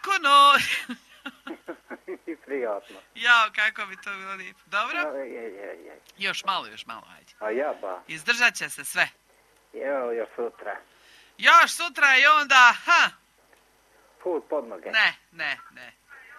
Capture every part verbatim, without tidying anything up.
laku noć. Prijatno. Jao, kako bi to bilo lijepo. Dobro? Je, je, je. Još malo, još malo, ajde. A ja ba. Izdržat će se sve. Evo, još sutra. Još sutra i onda, ha! Put pod noge. Ne, ne, ne.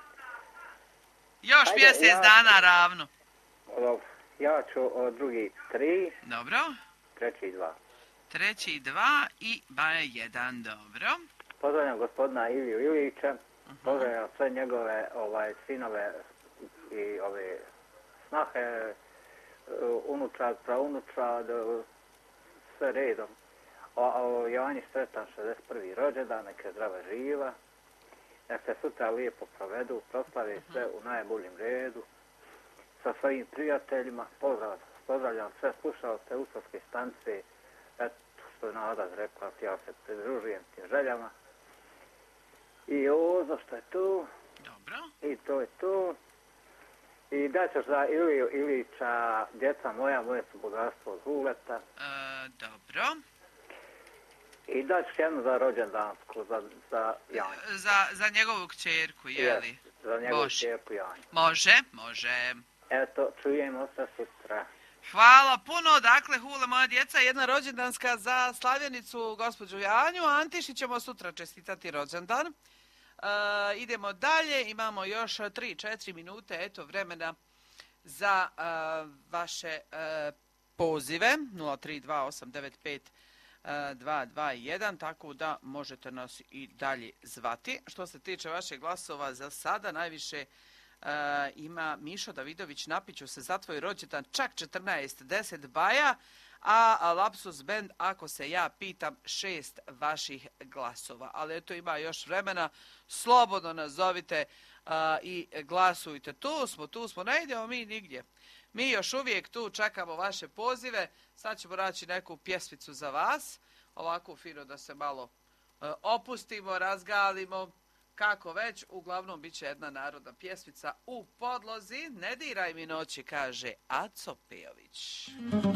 Još Ajde, mjesec ja... dana ravno. Dobro. Ja ću o drugi tri. Dobro. Treći dva. Treći dva i Baja jedan, dobro. Pozdravljam gospodina Iliju Ilića. Uh-huh. Pozdravljam sve njegove ovaj, sinove i ove snahe, unučad, praunučad, sve redom. O, o Jovanji sretan šezdeset prvi rođendan, neka je zdrava živa. Nek se sutra lijepo provedu, proslave uh-huh. sve u najboljem redu. Sa svojim prijateljima, pozdrav, pozdravljam sve slušalce Usovske stanice. Eto što je Nada rekla, ja se pridružujem tim željama. I ovo što je tu. Dobro. I to je tu. I daćeš za Iliju Ilića, djeca moja, moje su bogatstvo od Huleta. E, dobro. I daćeš jednu za rođendansku, za, za Janju. Za, za njegovu kćerku, je li? Yes, za njegovu Bož. kćerku Janju. Može, može. Eto, čujemo se sutra. Hvala puno. Dakle, Hule, moja djeca, jedna rođendanska za slavljenicu gospođu Janju. Antiši ćemo sutra čestitati rođendan. E, idemo dalje. Imamo još tri četiri minute eto vremena za e, vaše e, pozive. nula tri dva osam devet pet dva dva jedan, tako da možete nas i dalje zvati. Što se tiče vaših glasova za sada, najviše Uh, ima Mišo Davidović, napiću se za tvoj rođendan čak četrnaest deset Baja, a Lapsus Band, ako se ja pitam, šest vaših glasova. Ali eto, ima još vremena, slobodno nazovite uh, i glasujte. Tu smo, tu smo, ne idemo mi nigdje. Mi još uvijek tu čekamo vaše pozive. Sad ćemo naći neku pjesmicu za vas, ovako fino da se malo uh, opustimo, razgalimo. Kako već, uglavnom bit će jedna narodna pjesmica u podlozi. Ne diraj mi noći, kaže Aco Pejović.